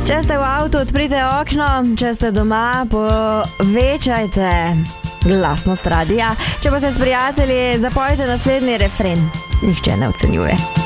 Če ste v avtu, odprite okno, če ste doma, povečajte glasnost radia. Če pa ste s prijatelji, zapojte naslednji refren. Nihče ne ocenjuje.